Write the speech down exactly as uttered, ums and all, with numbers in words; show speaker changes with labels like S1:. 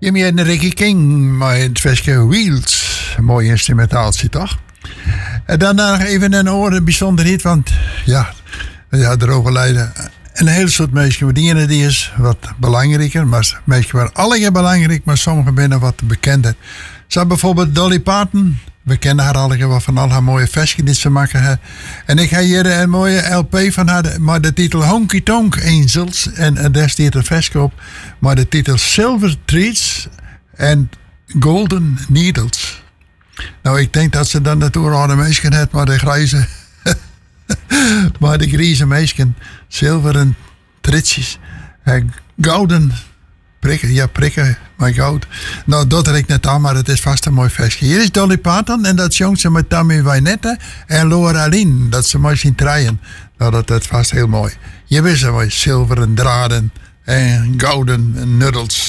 S1: Je hebt een Ricky King met het versje Wheels. Een mooi instrumentaaltje, toch? En dan nog even een oren bijzonder hit, want ja, ja, er overlijden een heel soort mensen. Maar die ene die is wat belangrijker, maar mensen waren allemaal belangrijk, maar sommige binnen wat bekender. Zo bijvoorbeeld Dolly Parton. We kennen haar allemaal wat van al haar mooie versjes die ze maken. Hè. En ik ga hier een mooie L P van haar, maar de titel Honky Tonk Angels. En, en daar staat een versje op, maar de titel Silver Trees en Golden Needles. Nou, ik denk dat ze dan de toerhoude meisje heeft, maar de grijze, maar de grijze meisje, zilveren tritsjes en gouden prikken, ja prikken, maar goud. Nou, dat richt net aan, maar het is vast een mooi versje. Hier is Dolly Parton en dat zongt ze met Tammy Wynette en Laura Lynn, dat ze mooi zien draaien. Nou, dat is vast heel mooi. Je wist het mooi, zilveren draden en gouden nuddels.